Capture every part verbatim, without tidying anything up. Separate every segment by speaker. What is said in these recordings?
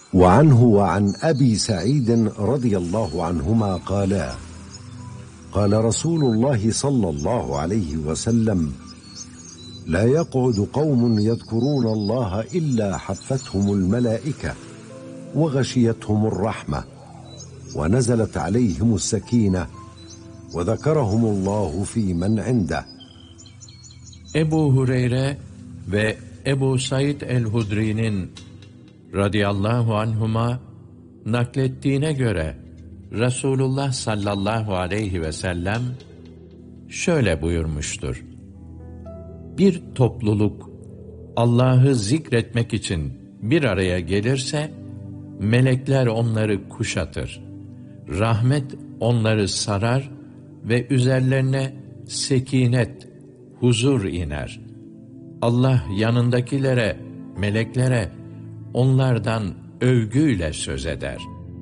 Speaker 1: وعنه وعن أبي سعيد رضي الله عنهما قالا: قال رسول الله صلى الله عليه وسلم: لا يقعد قوم يذكرون الله إلا حفتهم الملائكة وغشيتهم الرحمة ونزلت عليهم السكينة وذكرهم الله في من عنده.
Speaker 2: Ebu Hureyre ve Ebu Said el-Hudri'nin radıyallahu anhuma naklettiğine göre Resulullah sallallahu aleyhi ve sellem şöyle buyurmuştur: Bir topluluk Allah'ı zikretmek için bir araya gelirse, melekler onları kuşatır. Rahmet onları sarar ve üzerlerine sekinet, huzur iner. Allah yanındakilere, meleklere onlardan övgüyle söz eder.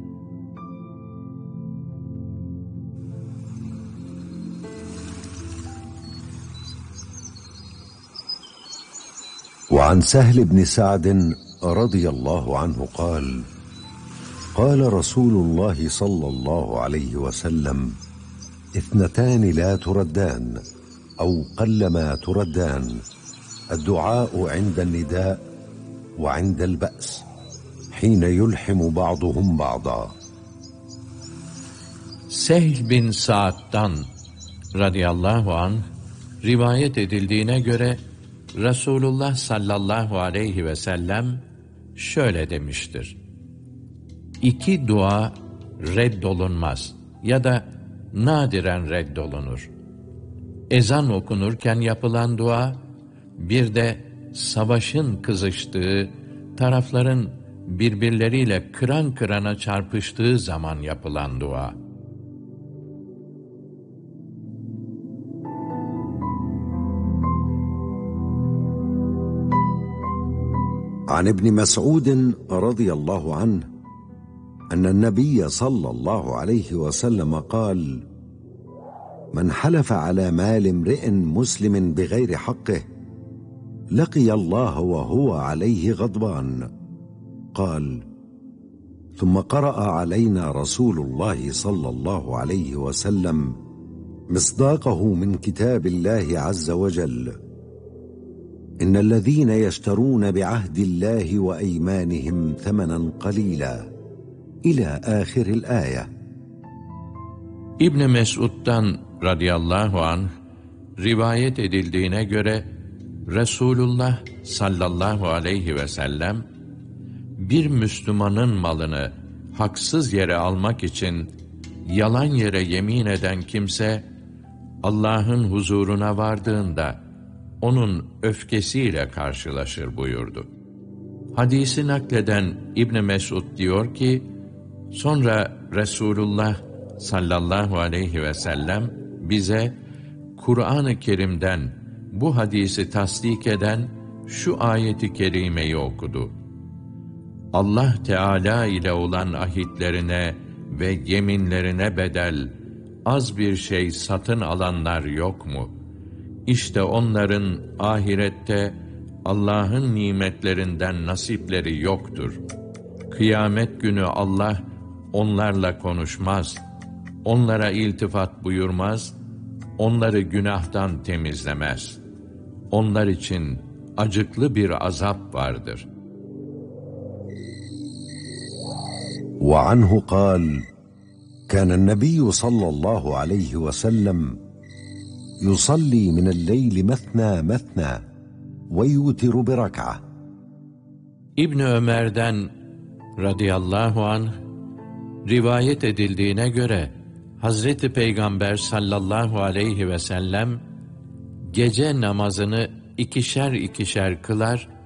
Speaker 1: وعن سهل بن سعد رضي الله عنه قال: قال رسول الله صلى الله عليه وسلم: اثنتان لا تردان أو قلما تردان، الدعاء عند النداء وعند البأس حين يلحم بعضهم بعضا.
Speaker 2: Sehl bin Sa'd'dan radıyallahu anh rivayet edildiğine göre Resulullah sallallahu aleyhi ve sellem şöyle demiştir: İki dua reddolunmaz ya da nadiren reddolunur. Ezan okunurken yapılan dua, bir de savaşın kızıştığı, tarafların birbirleriyle kıran kırana çarpıştığı zaman yapılan dua.
Speaker 1: عن ابن مسعود رضي الله عنه أن النبي صلى الله عليه وسلم قال: من حلف على مال امرئ مسلم بغير حقه لقي الله وهو عليه غضبان. قال: ثم قرأ علينا رسول الله صلى الله عليه وسلم مصداقه من كتاب الله عز وجل: إن الذين يشترون بعهد الله وأيمانهم ثمنا قليلا إلى آخر الآية.
Speaker 2: İbn Mes'ud'dan radıyallahu anh rivayet edildiğine göre Resulullah sallallahu aleyhi ve sellem, bir Müslümanın malını haksız yere almak için yalan yere yemin eden kimse, Allah'ın huzuruna vardığında onun öfkesiyle karşılaşır buyurdu. Hadisi nakleden İbn Mes'ud diyor ki, sonra Resulullah sallallahu aleyhi ve sellem bize Kur'an-ı Kerim'den bu hadisi tasdik eden şu ayeti kerimeyi okudu: Allah Teala ile olan ahitlerine ve yeminlerine bedel az bir şey satın alanlar yok mu? İşte onların ahirette Allah'ın nimetlerinden nasipleri yoktur. Kıyamet günü Allah onlarla konuşmaz, onlara iltifat buyurmaz, onları günahtan temizlemez. Onlar için acıklı bir azap vardır.
Speaker 1: وعنه قال: كان النبي صلى الله عليه وسلم يصلي من الليل مثنى مثنى ويوتر بركعة.
Speaker 2: İbn Ömer'den radıyallahu anh rivayet edildiğine göre Hazreti Peygamber sallallahu aleyhi ve sellem gece namazını ikişer ikişer kılar